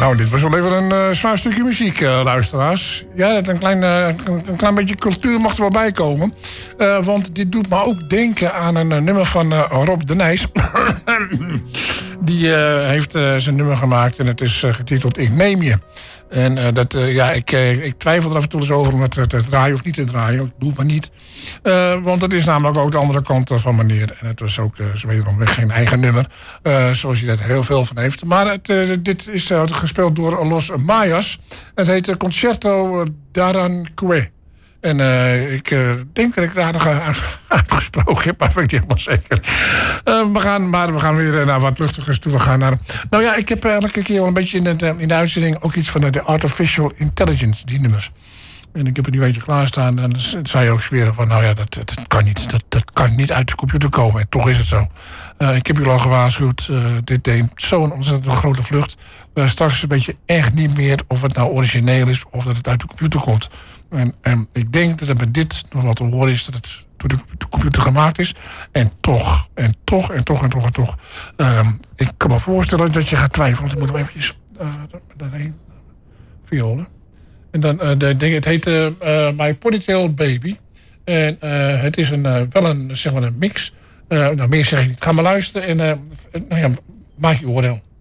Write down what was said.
Nou, dit was wel even een zwaar stukje muziek, luisteraars. Ja, dat een klein beetje cultuur mag er wel bij komen. Want dit doet me ook denken aan een nummer van Rob de Nijs. Die heeft zijn nummer gemaakt en het is getiteld Ik Neem Je. En ik twijfel er af en toe eens over om het te draaien of niet te draaien. Ik doe het maar niet. Want het is namelijk ook de andere kant van meneer. En het was ook wederom geen eigen nummer. Zoals hij er heel veel van heeft. Maar dit is gespeeld door Los Mayas. Het heet Concerto d'Aranjuez. En ik denk dat ik daar nog uitgesproken heb, maar ik weet niet helemaal zeker. We gaan weer naar wat luchtigers toe. We gaan naar... Nou ja, ik heb elke keer wel een beetje in de uitzending ook iets van de artificial intelligence, die nummers. En ik heb het nu een beetje klaarstaan en dan zei je ook zweren van, nou ja, dat kan niet. Dat kan niet uit de computer komen. En toch is het zo. Ik heb jullie al gewaarschuwd. Dit deed zo'n ontzettend grote vlucht. Straks weet je echt niet meer of het nou origineel is of dat het uit de computer komt. En ik denk dat het met dit nog wat te horen is dat het door de computer gemaakt is. En toch. Ik kan me voorstellen dat je gaat twijfelen. Want ik moet nog eventjes daarheen. Violen. En dan het heet My Ponytail Baby. En het is wel een mix. Meer zeg ik niet. Ga maar luisteren en maak je oordeel.